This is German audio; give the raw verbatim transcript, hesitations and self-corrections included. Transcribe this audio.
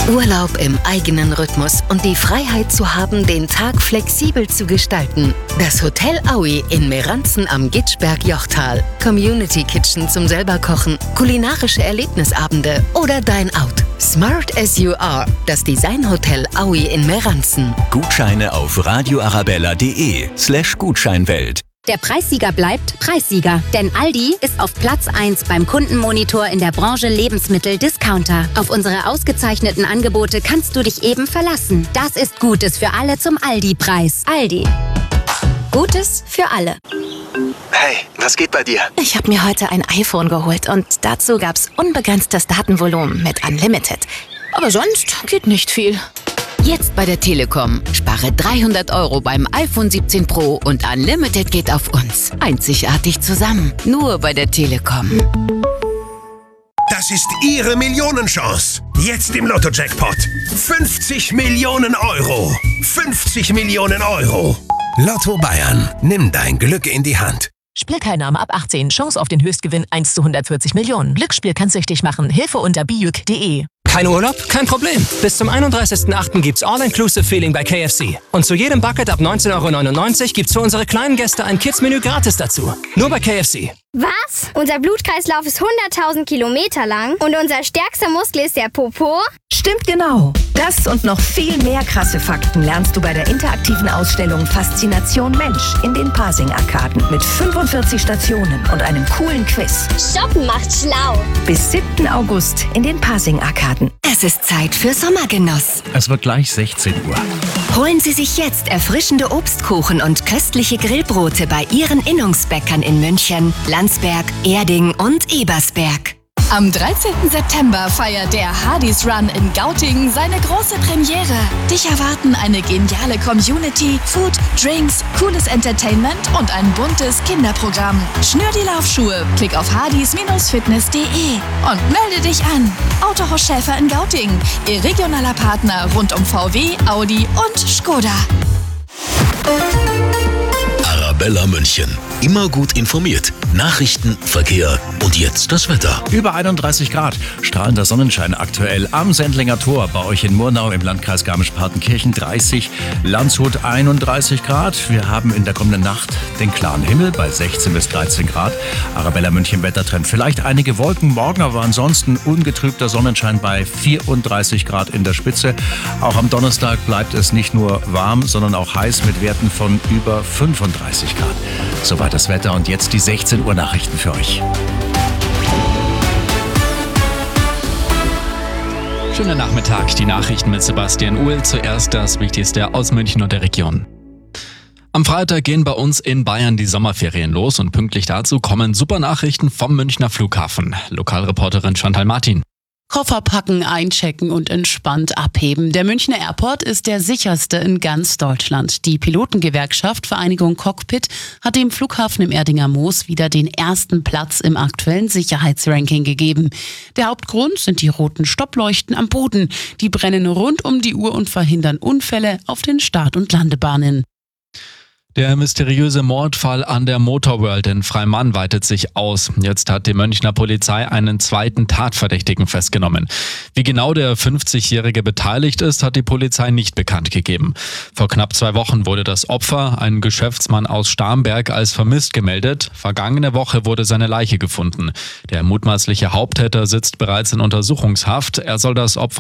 Urlaub im eigenen Rhythmus und die Freiheit zu haben, den Tag flexibel zu gestalten. Das Hotel Aui in Meranzen am Gitschberg-Jochtal. Community Kitchen zum selberkochen, kulinarische Erlebnisabende oder Dine Out. Smart as you are. Das Designhotel Aui in Meranzen. Gutscheine auf radioarabella.de slash Gutscheinwelt. Der Preissieger bleibt Preissieger, denn Aldi ist auf Platz eins beim Kundenmonitor in der Branche Lebensmittel-Discounter. Auf unsere ausgezeichneten Angebote kannst du dich eben verlassen. Das ist Gutes für alle zum Aldi-Preis. Aldi. Gutes für alle. Hey, was geht bei dir? Ich habe mir heute ein iPhone geholt und dazu gab's unbegrenztes Datenvolumen mit Unlimited. Aber sonst geht nicht viel. Jetzt bei der Telekom. Spare dreihundert Euro beim iPhone siebzehn Pro und Unlimited geht auf uns. Einzigartig zusammen. Nur bei der Telekom. Das ist Ihre Millionenchance. Jetzt im Lotto-Jackpot. fünfzig Millionen Euro. fünfzig Millionen Euro. Lotto Bayern. Nimm dein Glück in die Hand. Spielteilnahme ab achtzehn. Chance auf den Höchstgewinn eins zu hundertvierzig Millionen. Glücksspiel kann süchtig machen. Hilfe unter bijuk punkt de. Kein Urlaub? Kein Problem. Bis zum einunddreißigsten achten gibt's All-Inclusive-Feeling bei K F C. Und zu jedem Bucket ab neunzehn Euro neunundneunzig gibt's für unsere kleinen Gäste ein Kids-Menü gratis dazu. Nur bei K F C. Was? Unser Blutkreislauf ist hunderttausend Kilometer lang und unser stärkster Muskel ist der Popo? Stimmt genau. Das und noch viel mehr krasse Fakten lernst du bei der interaktiven Ausstellung Faszination Mensch in den Pasing-Arkaden mit fünfundvierzig Stationen und einem coolen Quiz. Shoppen macht schlau. Bis siebten August in den Pasing-Arkaden. Es ist Zeit für Sommergenuss. Es wird gleich sechzehn Uhr. Holen Sie sich jetzt erfrischende Obstkuchen und köstliche Grillbrote bei Ihren Innungsbäckern in München, Landsberg, Erding und Ebersberg. Am dreizehnten September feiert der Hardys Run in Gauting seine große Premiere. Dich erwarten eine geniale Community, Food, Drinks, cooles Entertainment und ein buntes Kinderprogramm. Schnür die Laufschuhe, klick auf hardys Fitness punkt de und melde dich an. Autohaus Schäfer in Gauting, Ihr regionaler Partner rund um V W, Audi und Skoda. Arabella München. Immer gut informiert. Nachrichten, Verkehr und jetzt das Wetter. Über einunddreißig Grad. Strahlender Sonnenschein aktuell am Sendlinger Tor. Bei euch in Murnau im Landkreis Garmisch-Partenkirchen dreißig. Landshut einunddreißig Grad. Wir haben in der kommenden Nacht den klaren Himmel bei sechzehn bis dreizehn Grad. Arabella München Wettertrend. Vielleicht einige Wolken morgen, aber ansonsten ungetrübter Sonnenschein bei vierunddreißig Grad in der Spitze. Auch am Donnerstag bleibt es nicht nur warm, sondern auch heiß mit Werten von über fünfunddreißig Grad. Soweit das Wetter und jetzt die sechzehn Uhr Nachrichten für euch. Schönen Nachmittag, die Nachrichten mit Sebastian Uhl. Zuerst das Wichtigste aus München und der Region. Am Freitag gehen bei uns in Bayern die Sommerferien los und pünktlich dazu kommen super Nachrichten vom Münchner Flughafen. Lokalreporterin Chantal Martin. Koffer packen, einchecken und entspannt abheben. Der Münchner Airport ist der sicherste in ganz Deutschland. Die Pilotengewerkschaft Vereinigung Cockpit hat dem Flughafen im Erdinger Moos wieder den ersten Platz im aktuellen Sicherheitsranking gegeben. Der Hauptgrund sind die roten Stoppleuchten am Boden. Die brennen rund um die Uhr und verhindern Unfälle auf den Start- und Landebahnen. Der mysteriöse Mordfall an der Motorworld in Freimann weitet sich aus. Jetzt hat die Münchner Polizei einen zweiten Tatverdächtigen festgenommen. Wie genau der fünfzigjährige beteiligt ist, hat die Polizei nicht bekannt gegeben. Vor knapp zwei Wochen wurde das Opfer, ein Geschäftsmann aus Starnberg, als vermisst gemeldet. Vergangene Woche wurde seine Leiche gefunden. Der mutmaßliche Haupttäter sitzt bereits in Untersuchungshaft. Er soll das Opfer